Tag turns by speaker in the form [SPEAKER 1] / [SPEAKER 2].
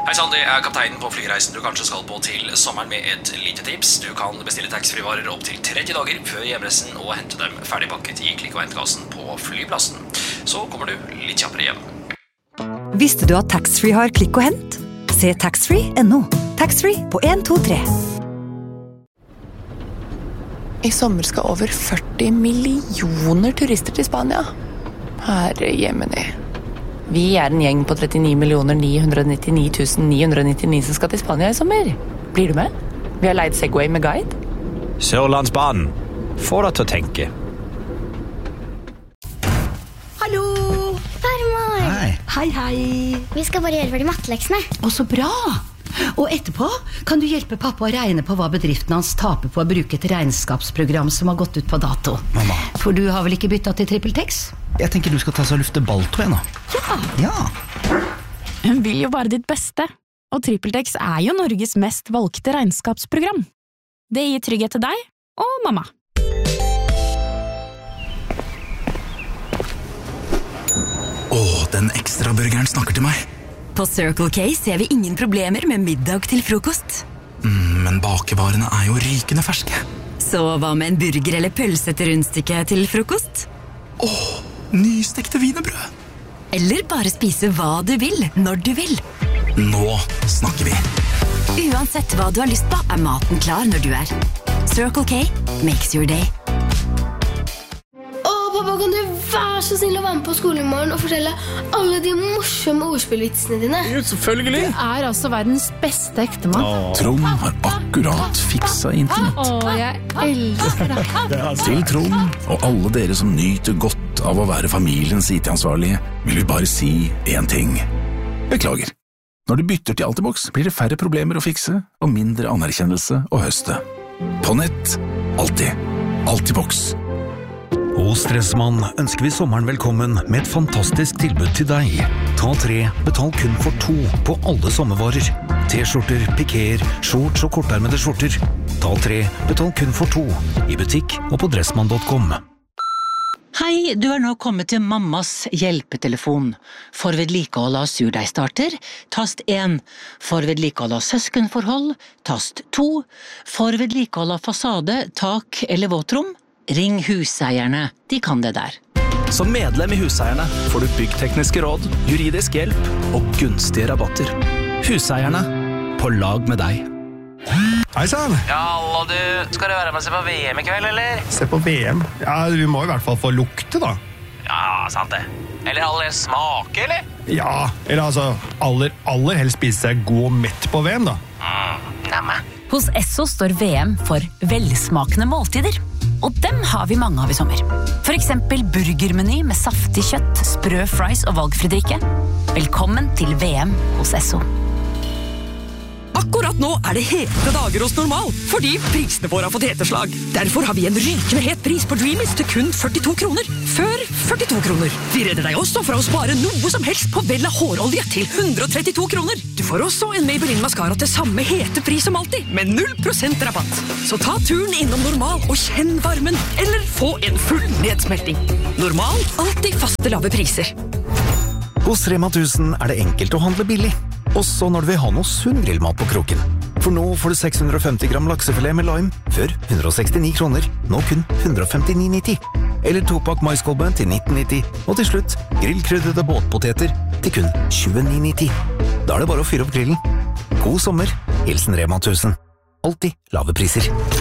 [SPEAKER 1] Hei sann, det kapteinen på flyreisen du kanskje skal på til sommeren med et lite tips. Du kan bestille taxfree-varer opp til 30 dager før hjemreisen og hente dem ferdigpakket i klikk- og hentkassen på flyplassen. Så kommer du litt kjappere hjem.
[SPEAKER 2] Visste du at taxfree har klikk og hent? Se taxfree.no. Taxfree på 1, 2, 3.
[SPEAKER 3] I sommer skal over 40 millioner turister til Spania. Herre jemini. Vi en gjeng på 39 999 som skal til Spania i sommer. Blir du med? Vi har leid Segway med guide.
[SPEAKER 4] Sørlandsbanen. Får deg til å tenke.
[SPEAKER 5] Hallo!
[SPEAKER 6] Farmor!
[SPEAKER 5] Hei, hei.
[SPEAKER 6] Vi skal bare gjøre ferdig matteleksene.
[SPEAKER 5] Å, så bra! Og etterpå kan du hjelpe pappa å regne på hva bedriften hans taper på å bruke et regnskapsprogram som har gått ut på dato.
[SPEAKER 7] Mamma.
[SPEAKER 5] For du har vel ikke byttet til TrippelTex?
[SPEAKER 7] Jeg tenker du skal ta så lufte ballto igjen da. Ja.
[SPEAKER 8] Hun vil jo bare ditt beste, og TrippelTex jo Norges mest valgte regnskapsprogram. Det gir trygghet til deg og mamma.
[SPEAKER 7] Den ekstra burgeren snakker til meg.
[SPEAKER 2] På Circle K ser vi ingen problemer med middag til frokost.
[SPEAKER 7] Men bakevarene jo rykende ferske.
[SPEAKER 2] Så hva med en burger eller pølse til rundstykke til frokost?
[SPEAKER 7] Nystekte wienerbrød.
[SPEAKER 2] Eller bare spise hva du vil, når du vil.
[SPEAKER 7] Nå snakker vi.
[SPEAKER 2] Uansett hva du har lyst på, maten klar når du Circle K makes your day.
[SPEAKER 6] Pappa, kan du være så snill å være med på skolen i morgen og fortelle alle de morsomme ordspillvitsene dine?
[SPEAKER 9] Jo, selvfølgelig.
[SPEAKER 8] Du altså verdens beste ektemann.
[SPEAKER 9] Trond har akkurat fiksa internett.
[SPEAKER 8] Jeg elsker deg.
[SPEAKER 9] Til Trond og alle dere som nyter godt av å være familiens IT-ansvarlige, vil vi bare si en ting. Beklager. Når du bytter til Altibox, blir det færre problemer å fikse og mindre anerkjennelse å høste. På nett, alltid. Altibox.
[SPEAKER 10] Hos Dressmann ønsker vi sommeren velkommen med et fantastisk tilbud til deg. Ta 3, betal kun for 2 på alle sommervarer. T-skjorter, pikéer, shorts og kortarmede skjorter. Ta 3, betal kun for 2 i butikk og på dressmann.com.
[SPEAKER 11] Hei, du nå kommet til mammas hjelpetelefon. For vedlikehold av surdeigstarter, tast 1. For vedlikehold av søskenforhold, tast 2. For vedlikehold av fasade, tak eller våtrom, ring huseierne, de kan det der.
[SPEAKER 12] Som medlem i Huseierne får du byggtekniske råd, juridisk hjelp og gunstige rabatter. Huseierne, på lag med deg.
[SPEAKER 13] Hei sann!
[SPEAKER 14] Ja, hallo du. Skal du være med og se på VM i kveld, eller?
[SPEAKER 13] Se på VM? Ja, vi må i hvert fall få lukte da.
[SPEAKER 14] Ja, sant det. Eller aller smake, eller?
[SPEAKER 13] Ja, eller altså, aller helst spise seg god og mett på VM da.
[SPEAKER 11] Nemme.
[SPEAKER 15] Hos Esso står VM for velsmakende måltider. Og dem har vi mange av i sommer. For eksempel burgermeny med saftig kjøtt, sprø fries og valgfri drikke. Velkommen til VM hos Esso.
[SPEAKER 16] Akkurat nå det hete dager hos Normal, fordi prisene våre har fått heteslag. Derfor har vi en rykende het pris på Dreamies til kun 42 kroner. Før 42 kroner. Vi redder deg også fra å spare noe som helst på Vella hårolje til 132 kroner. Du får også en Maybelline Mascara til samme hete pris som alltid, med 0% rabatt. Så ta turen innom Normal og kjenn varmen, eller få en full nedsmelting. Normal, alltid faste lave priser.
[SPEAKER 10] Hos Rema 1000 det enkelt å handle billig. Også når du vil ha noe sunn grillmat på kroken. For nå får du 650 gram laksefilet med lime, før 169 kroner, nå kun 159,90. Eller 2-pakk maiskolbe til 19,90. Og til slutt, grillkrydrede båtpoteter til kun 29,90. Da det bare å fyre opp grillen. God sommer, hilsen Rema 1000. Alltid lave priser.